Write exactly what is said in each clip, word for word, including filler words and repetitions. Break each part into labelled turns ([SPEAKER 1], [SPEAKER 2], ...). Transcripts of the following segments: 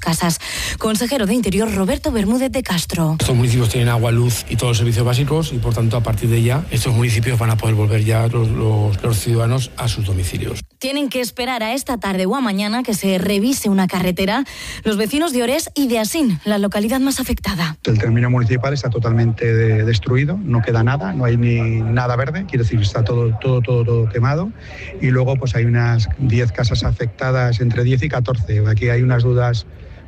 [SPEAKER 1] casas. Consejero de Interior Roberto Bermúdez de Castro.
[SPEAKER 2] Estos municipios tienen agua, luz y todos los servicios básicos y por tanto a partir de ya estos municipios van a poder volver ya los, los, los ciudadanos a sus domicilios.
[SPEAKER 1] Tienen que esperar a esta tarde o a mañana que se revise una carretera los vecinos de Orés y de Asín, la localidad más afectada.
[SPEAKER 3] El término municipal está totalmente de, destruido, no queda nada, no hay ni nada verde, quiere decir está todo, todo, todo, todo quemado y luego pues hay unas diez casas afectadas, entre diez y catorce, aquí hay unas dudas.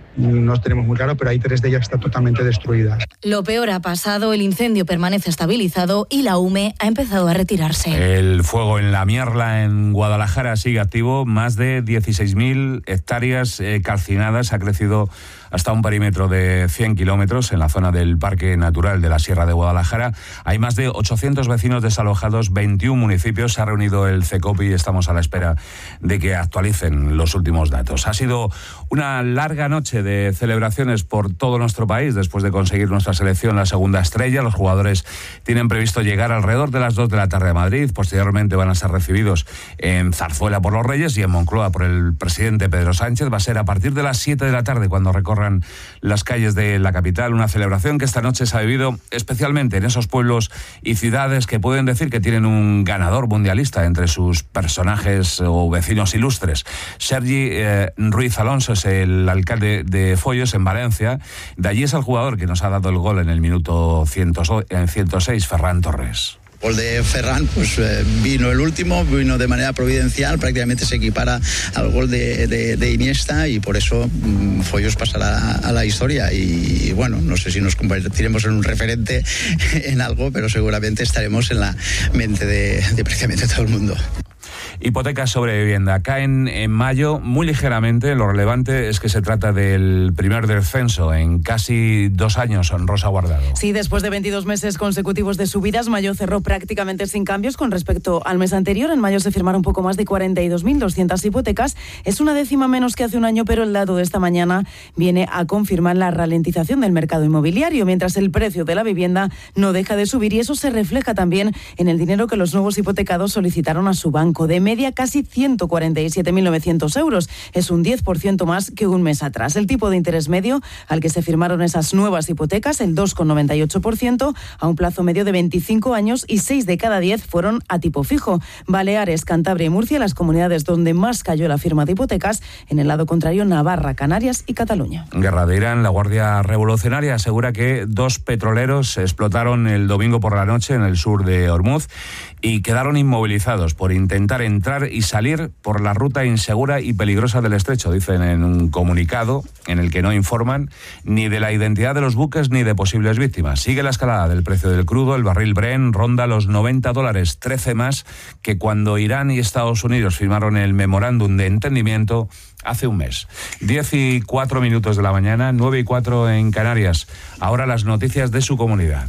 [SPEAKER 3] No tenemos muy claro, pero hay tres de ellas que están totalmente destruidas.
[SPEAKER 1] Lo peor ha pasado, el incendio permanece estabilizado y la hume ha empezado a retirarse.
[SPEAKER 4] El fuego en La Mierla, en Guadalajara, sigue activo. Más de dieciséis mil hectáreas eh, calcinadas. Ha crecido hasta un perímetro de cien kilómetros en la zona del Parque Natural de la Sierra de Guadalajara. Hay más de ochocientos vecinos desalojados, veintiún municipios. Se ha reunido el CECOPI y estamos a la espera de que actualicen los últimos datos. Ha sido una larga noche de celebraciones por todo nuestro país después de conseguir nuestra selección la segunda estrella. Los jugadores tienen previsto llegar alrededor de las dos de la tarde a Madrid. Posteriormente van a ser recibidos en Zarzuela por los Reyes y en Moncloa por el presidente Pedro Sánchez. Va a ser a partir de las siete de la tarde cuando recorran las calles de la capital. Una celebración que esta noche se ha vivido especialmente en esos pueblos y ciudades que pueden decir que tienen un ganador mundialista entre sus personajes o vecinos ilustres. Sergi eh, Ruiz Alonso es el alcalde de Foyos, en Valencia. De allí es el jugador que nos ha dado el gol en el minuto ciento seis, Ferran Torres.
[SPEAKER 5] Gol de Ferran, pues eh, vino el último, vino de manera providencial, prácticamente se equipara al gol de, de, de Iniesta y por eso mmm, Foyos pasará a, a la historia y, y bueno, no sé si nos convertiremos en un referente en algo, pero seguramente estaremos en la mente de, de prácticamente todo el mundo.
[SPEAKER 4] Hipotecas sobre vivienda caen en mayo muy ligeramente. Lo relevante es que se trata del primer descenso en casi dos años. Rosa Guardado.
[SPEAKER 6] Sí, después de veintidós meses consecutivos de subidas, mayo cerró prácticamente sin cambios con respecto al mes anterior. En mayo se firmaron un poco más de cuarenta y dos mil doscientas hipotecas. Es una décima menos que hace un año, pero el dato de esta mañana viene a confirmar la ralentización del mercado inmobiliario, mientras el precio de la vivienda no deja de subir y eso se refleja también en el dinero que los nuevos hipotecados solicitaron a su banco. De media casi ciento cuarenta y siete mil novecientos euros. Es un diez por ciento más que un mes atrás. El tipo de interés medio al que se firmaron esas nuevas hipotecas, el dos coma noventa y ocho por ciento, a un plazo medio de veinticinco años y seis de cada diez fueron a tipo fijo. Baleares, Cantabria y Murcia, las comunidades donde más cayó la firma de hipotecas. En el lado contrario, Navarra, Canarias y Cataluña.
[SPEAKER 4] Guerra de Irán, la Guardia Revolucionaria asegura que dos petroleros explotaron el domingo por la noche en el sur de Hormuz y quedaron inmovilizados por intentar entrar y salir por la ruta insegura y peligrosa del estrecho, dicen en un comunicado en el que no informan ni de la identidad de los buques ni de posibles víctimas. Sigue la escalada del precio del crudo. El barril Brent ronda los noventa dólares, trece más que cuando Irán y Estados Unidos firmaron el memorándum de entendimiento hace un mes. diez y cuatro minutos de la mañana, nueve y cuatro en Canarias. Ahora las noticias de su comunidad.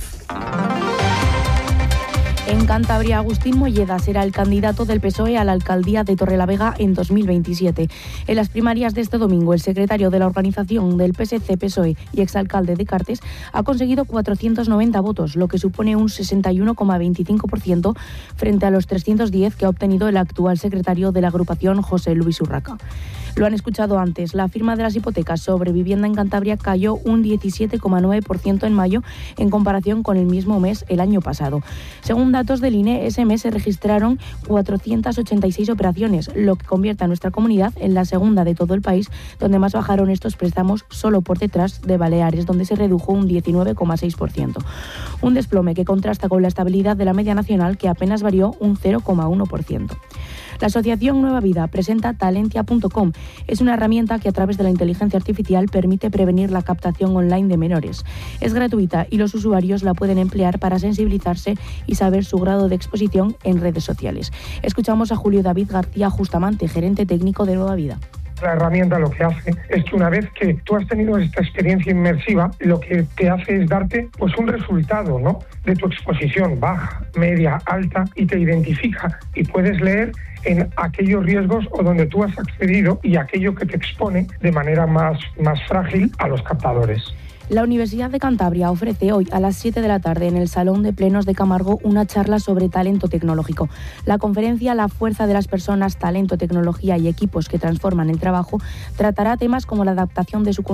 [SPEAKER 7] En Cantabria, Agustín Molleda será el candidato del P S O E a la alcaldía de Torrelavega en dos mil veintisiete. En las primarias de este domingo, el secretario de la organización del P S C-P S O E y exalcalde de Cartes ha conseguido cuatrocientos noventa votos, lo que supone un sesenta y uno coma veinticinco por ciento frente a los trescientos diez que ha obtenido el actual secretario de la agrupación, José Luis Urraca. Lo han escuchado antes. La firma de las hipotecas sobre vivienda en Cantabria cayó un diecisiete coma nueve por ciento en mayo en comparación con el mismo mes el año pasado. Según datos del I N E, ese mes se registraron cuatrocientas ochenta y seis operaciones, lo que convierte a nuestra comunidad en la segunda de todo el país, donde más bajaron estos préstamos, solo por detrás de Baleares, donde se redujo un diecinueve coma seis por ciento. Un desplome que contrasta con la estabilidad de la media nacional, que apenas varió un cero coma uno por ciento. La asociación Nueva Vida presenta Talentia punto com. Es una herramienta que a través de la inteligencia artificial permite prevenir la captación online de menores. Es gratuita y los usuarios la pueden emplear para sensibilizarse y saber su grado de exposición en redes sociales. Escuchamos a Julio David García Justamante, gerente técnico de Nueva Vida.
[SPEAKER 8] La herramienta lo que hace es que una vez que tú has tenido esta experiencia inmersiva, lo que te hace es darte pues un resultado, ¿no?, de tu exposición baja, media, alta, y te identifica y puedes leer en aquellos riesgos o donde tú has accedido y aquello que te expone de manera más, más frágil a los captadores.
[SPEAKER 7] La Universidad de Cantabria ofrece hoy a las siete de la tarde en el Salón de Plenos de Camargo una charla sobre talento tecnológico. La conferencia La fuerza de las personas, talento, tecnología y equipos que transforman el trabajo tratará temas como la adaptación de su